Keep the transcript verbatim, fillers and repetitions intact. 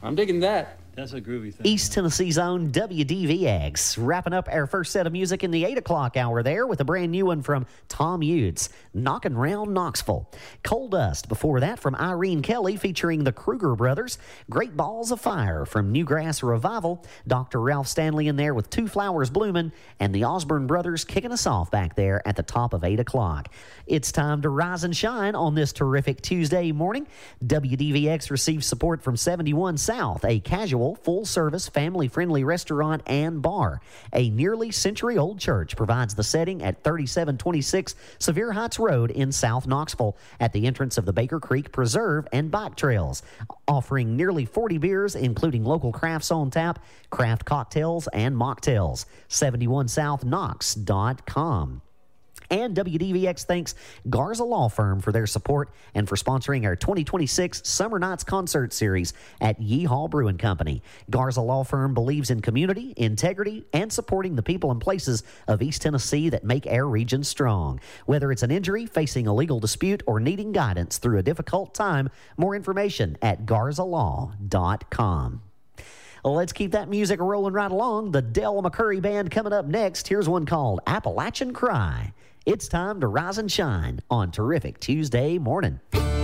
I'm digging that. That's a groovy thing. East Tennessee's own W D V X. Wrapping up our first set of music in the eight o'clock hour there with a brand new one from Tom Hughes, Knockin' Round Knoxville. Coal Dust before that from Irene Kelly featuring the Kruger Brothers. Great Balls of Fire from Newgrass Revival. Doctor Ralph Stanley in there with Two Flowers Bloomin', and the Osborne Brothers kicking us off back there at the top of eight o'clock. It's time to rise and shine on this terrific Tuesday morning. W D V X receives support from seventy-one South, a casual, full-service, family-friendly restaurant and bar. A nearly century-old church provides the setting at thirty-seven twenty-six Sevier Heights Road in South Knoxville at the entrance of the Baker Creek Preserve and bike trails, offering nearly forty beers, including local crafts on tap, craft cocktails, and mocktails. seventy-one south knox dot com. And W D V X thanks Garza Law Firm for their support and for sponsoring our twenty twenty-six Summer Nights Concert Series at Yeehaw Brewing Company. Garza Law Firm believes in community, integrity, and supporting the people and places of East Tennessee that make our region strong. Whether it's an injury, facing a legal dispute, or needing guidance through a difficult time, more information at garza law dot com. Let's keep that music rolling right along. The Del McCurry Band coming up next. Here's one called Appalachian Cry. It's time to rise and shine on Terrific Tuesday morning.